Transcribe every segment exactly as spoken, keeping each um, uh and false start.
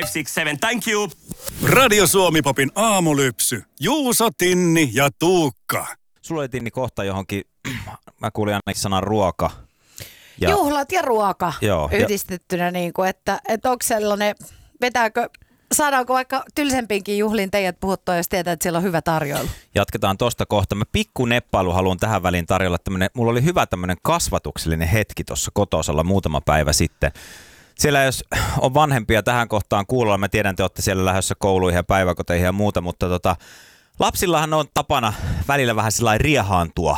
five, six, seven, thank you. Radio Suomi-popin aamulypsy. Juuso, Tinni ja Tuukka. Sulla oli, Tinni, kohta johonkin, mä kuulin ainakin sanan ruoka. Ja, juhlat ja ruoka joo, yhdistettynä, ja, niin kuin, että, että onko sellainen, vetääkö, saadaanko vaikka tylsempiinkin juhliin teidät puhuttua, jos tietää, että siellä on hyvä tarjoilu? Jatketaan tosta kohta. Mä pikku neppailu haluan tähän väliin tarjolla. Tämmönen, mulla oli hyvä tämmöinen kasvatuksellinen hetki tuossa kotosalla muutama päivä sitten. Siellä jos on vanhempia tähän kohtaan kuulolla, mä tiedän, te olette siellä lähdössä kouluihin ja päiväkoteihin ja muuta, mutta tota, lapsillahan on tapana välillä vähän sillä lailla riehaantua.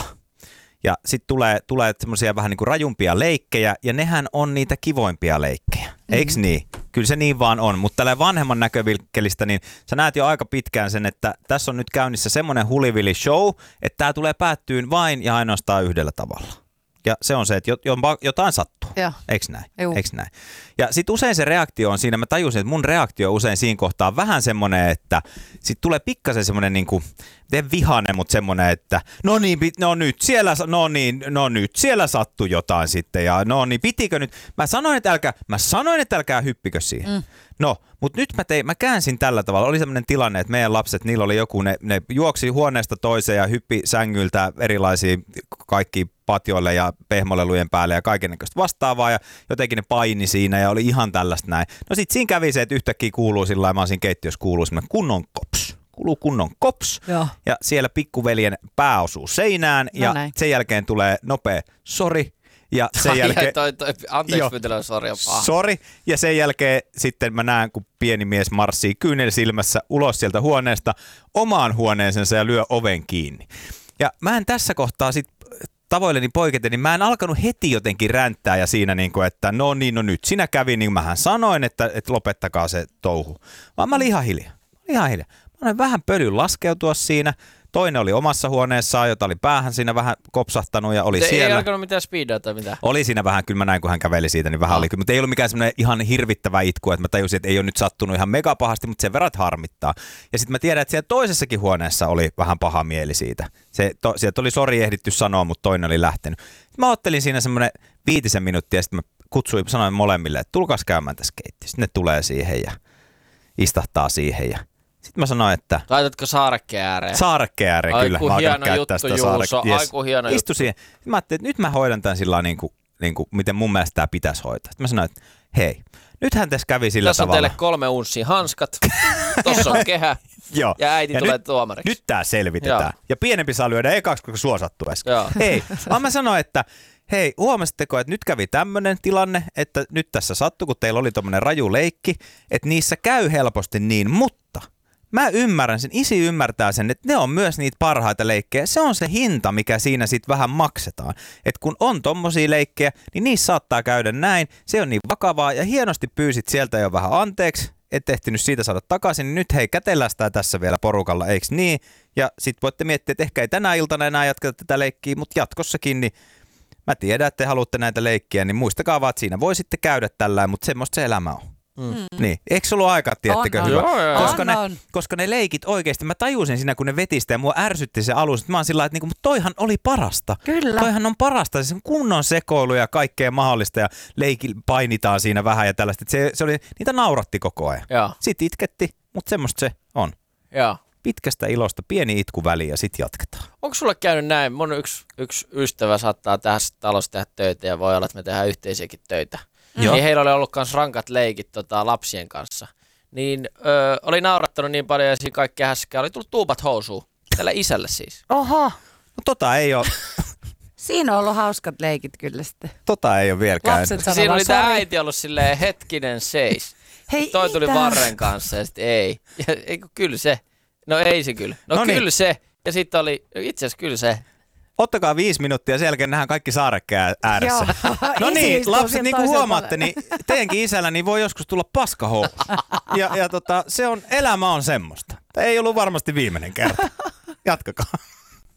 Ja sitten tulee, tulee semmoisia vähän niin kuin rajumpia leikkejä, ja nehän on niitä kivoimpia leikkejä. Mm-hmm. Eiks niin? Kyllä se niin vaan on, mutta tällä vanhemman näkövinkkelistä, niin sä näet jo aika pitkään sen, että tässä on nyt käynnissä semmoinen hulivili show, että tää tulee päättyyn vain ja ainoastaan yhdellä tavalla. Ja se on se, että jotain sattuu. Eiks näin? Eiks näin? Ja sit usein se reaktio on siinä, mä tajusin, että mun reaktio usein siinä kohtaa on vähän semmoinen, että sit tulee pikkasen semmoinen niinku, en vihane, mutta semmoinen, että no niin, no nyt siellä, no niin, no nyt siellä sattui jotain sitten ja no niin, pitikö nyt? Mä sanoin, että älkää, mä sanoin, että älkää hyppikö siihen. Mm. No, mutta nyt mä, tein, mä käänsin tällä tavalla. Oli semmoinen tilanne, että meidän lapset, niillä oli joku, ne, ne juoksi huoneesta toiseen ja hyppi sängyltä erilaisiin kaikki patjoille ja pehmolelujen päälle ja kaikennäköistä vastaavaa ja jotenkin ne paini siinä ja oli ihan tällaista näin. No sit siinä kävi se, että yhtäkkiä kuuluu sillä lailla, mä oon siinä keittiössä kuuluu semmoinen kunnon kops. Kuuluu kunnon kops. Joo. Ja siellä pikkuveljen pää osuu seinään no ja näin. Sen jälkeen tulee nopea sori. Ja sen jälkeen, toi, toi, anteeksi pyytelöön, sori on paha. Sori. Ja sen jälkeen sitten mä näen, kun pieni mies marssii kyynel silmässä ulos sieltä huoneesta omaan huoneeseensa ja lyö oven kiinni. Ja mä en tässä kohtaa sit tavoilleni poiketen, niin mä en alkanut heti jotenkin ränttää ja siinä niin kuin, että no niin, no nyt sinä kävi, niin mähän sanoin, että, että lopettakaa se touhu. Vaan mä olin ihan hiljaa. Ihan hiljaa. Mä olin vähän pölyn laskeutua siinä. Toinen oli omassa huoneessaan, jota oli päähän siinä vähän kopsahtanut ja oli se siellä. Ei alkanut mitään speedaa tai mitään? Oli siinä vähän, kyllä mä näin kun hän käveli siitä, niin vähän no. oli. Mutta ei ollut mikään semmoinen ihan hirvittävä itku, että mä tajusin, että ei ole nyt sattunut ihan mega pahasti, mutta sen verran harmittaa. Ja sitten mä tiedän, että siellä toisessakin huoneessa oli vähän paha mieli siitä. Se, to, sieltä oli sori ehditty sanoa, mutta toinen oli lähtenyt. Mä ottelin siinä semmoinen viitisen minuuttia ja sitten mä kutsuin, sanoin molemmille, että tulkaas käymään tässä keittiössä. Sitten ne tulee siihen ja istahtaa siihen ja sitten mä sanoin, että... Laitatko saarekkeen ääreen? Saarekkeen ääreen, kyllä. Aiku hieno juttu, Juuso. Yes. Aiku hieno juttu. Istu siihen. Mä ajattelin, että nyt mä hoidan tämän sillä niin kuin, niin kuin, miten mun mielestä tämä pitäisi hoitaa. Sitten mä sanoin, että hei, nythän tässä kävi sillä tässä tavalla. Tässä on teille kolme unssia hanskat. Tossa on kehä. Joo. Ja äiti ja tulee nyt, tuomariksi. Nyt tää selvitetään. Joo. Ja pienempi saa lyödä ekaksi, koska suosattu äsken. Joo. Hei, vaan mä sanoin, että hei, huomasitteko, että nyt kävi tämmöinen tilanne, että nyt tässä sattui, kun teillä oli tommonen raju leikki, että niissä käy helposti niin, mutta mä ymmärrän sen, isi ymmärtää sen, että ne on myös niitä parhaita leikkejä. Se on se hinta, mikä siinä sitten vähän maksetaan. Että kun on tommosia leikkejä, niin niissä saattaa käydä näin. Se on niin vakavaa ja hienosti pyysit sieltä jo vähän anteeksi, et ehtinyt siitä saada takaisin. Niin nyt hei, kätellästää tässä vielä porukalla, eiks niin? Ja sit voitte miettiä, että ehkä ei tänä iltana enää jatketa tätä leikkiä, mutta jatkossakin, niin mä tiedän, että te haluatte näitä leikkiä, niin muistakaa vaan, että siinä voi sitten käydä tällä, mutta semmoista se elämä on. Mm. Niin, eikö se ollut aikaa, tiettekö on, hyvä? on. Joo, koska, on, ne, on. koska ne leikit oikeasti, mä tajusin siinä, kun ne vetistä ja mua ärsytti se alus, että mä oon sillä lailla, että niinku, mutta toihan oli parasta. Kyllä. Toihan on parasta, se on kunnon sekoilu ja kaikkea mahdollista ja leiki painitaan siinä vähän ja tällaista. Se, se oli, niitä nauratti koko ajan. Joo. Sitten itketti, mutta semmoista se on. Joo. Pitkästä ilosta pieni itku väliin ja sitten jatketaan. Onko sulle käynyt näin? Mun yksi, yksi ystävä saattaa tässä talossa tehdä töitä ja voi olla, että me tehdään yhteisiäkin töitä. Mm. Niin heillä oli ollut myös rankat leikit tota, lapsien kanssa. Niin ö, oli naurattanut niin paljon ja siinä kaikki häskää. Oli tullut tuupat housuun. Tällä isälle siis. Oho. No tota ei ole. Siinä on ollut hauskat leikit kyllä sitten. Tota ei ole vielä käynyt. Siinä oli tämä äiti ollut silleen hetkinen seis. Hei, toi tuli itä. varren kanssa ja sitten ei. Ja eikö kyllä se. No ei se kyllä. No Noniin. Kyllä se. Ja sitten oli itse asiassa kyllä se. Ottakaa viisi minuuttia, sen jälkeen nähdään kaikki saarekkeen ääressä. No niin, lapset, niin kuin huomaatte, niin teidänkin isällä niin voi joskus tulla paskahousu. Ja, ja tota, se on, elämä on semmoista. Tämä ei ollut varmasti viimeinen kerta. Jatkakaa.